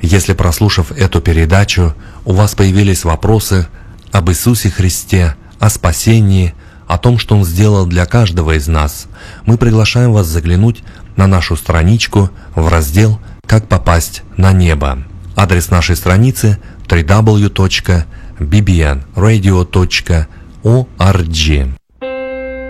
Если, прослушав эту передачу, у вас появились вопросы об Иисусе Христе, о спасении, о том, что Он сделал для каждого из нас, мы приглашаем вас заглянуть на нашу страничку в раздел «Как попасть на небо». Адрес нашей страницы www.bbnradio.org.